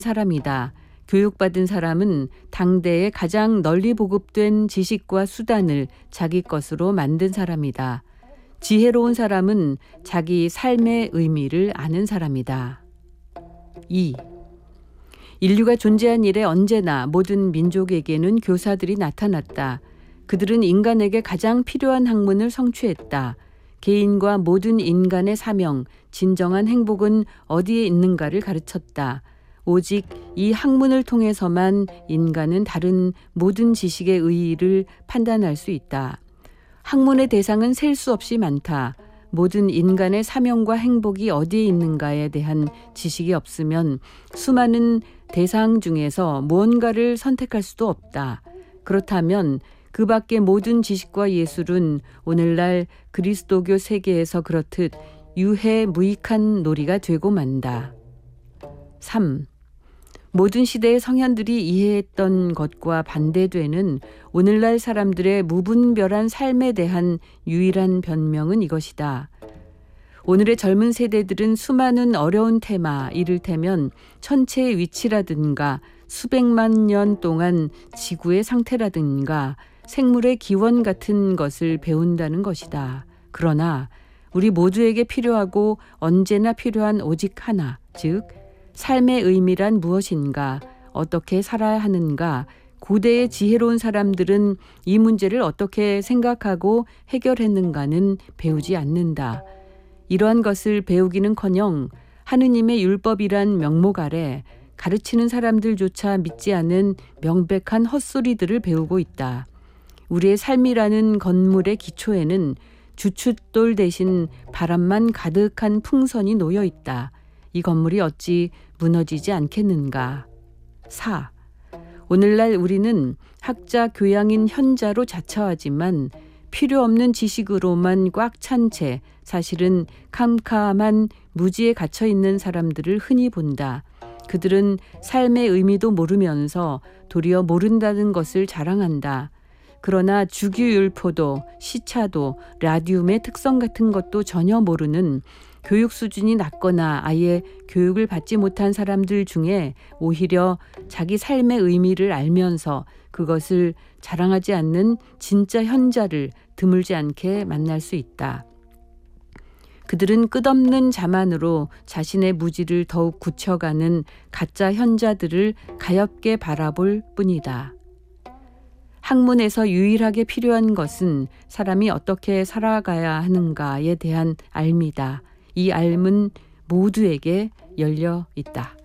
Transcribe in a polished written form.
사람이다. 교육받은 사람은 당대에 가장 널리 보급된 지식과 수단을 자기 것으로 만든 사람이다. 지혜로운 사람은 자기 삶의 의미를 아는 사람이다. 2. 인류가 존재한 이래 언제나 모든 민족에게는 교사들이 나타났다. 그들은 인간에게 가장 필요한 학문을 성취했다. 개인과 모든 인간의 사명, 진정한 행복은 어디에 있는가를 가르쳤다. 오직 이 학문을 통해서만 인간은 다른 모든 지식의 의의를 판단할 수 있다. 학문의 대상은 셀 수 없이 많다. 모든 인간의 사명과 행복이 어디에 있는가에 대한 지식이 없으면 수많은 대상 중에서 무언가를 선택할 수도 없다. 그렇다면 그 밖의 모든 지식과 예술은 오늘날 그리스도교 세계에서 그렇듯 유해무익한 놀이가 되고 만다. 3. 모든 시대의 성현들이 이해했던 것과 반대되는 오늘날 사람들의 무분별한 삶에 대한 유일한 변명은 이것이다. 오늘의 젊은 세대들은 수많은 어려운 테마, 이를테면 천체의 위치라든가 수백만 년 동안 지구의 상태라든가 생물의 기원 같은 것을 배운다는 것이다. 그러나 우리 모두에게 필요하고 언제나 필요한 오직 하나, 즉 삶의 의미란 무엇인가, 어떻게 살아야 하는가, 고대의 지혜로운 사람들은 이 문제를 어떻게 생각하고 해결했는가는 배우지 않는다. 이러한 것을 배우기는커녕 하느님의 율법이란 명목 아래 가르치는 사람들조차 믿지 않는 명백한 헛소리들을 배우고 있다. 우리의 삶이라는 건물의 기초에는 주춧돌 대신 바람만 가득한 풍선이 놓여 있다. 이 건물이 어찌 무너지지 않겠는가. 4. 오늘날 우리는 학자 교양인 현자로 자처하지만 필요 없는 지식으로만 꽉 찬 채 사실은 캄캄한 무지에 갇혀 있는 사람들을 흔히 본다. 그들은 삶의 의미도 모르면서 도리어 모른다는 것을 자랑한다. 그러나 주기율표도 시차도 라디움의 특성 같은 것도 전혀 모르는 교육 수준이 낮거나 아예 교육을 받지 못한 사람들 중에 오히려 자기 삶의 의미를 알면서 그것을 자랑하지 않는 진짜 현자를 드물지 않게 만날 수 있다. 그들은 끝없는 자만으로 자신의 무지를 더욱 굳혀가는 가짜 현자들을 가엾게 바라볼 뿐이다. 학문에서 유일하게 필요한 것은 사람이 어떻게 살아가야 하는가에 대한 알미다. 이 알은 모두에게 열려 있다.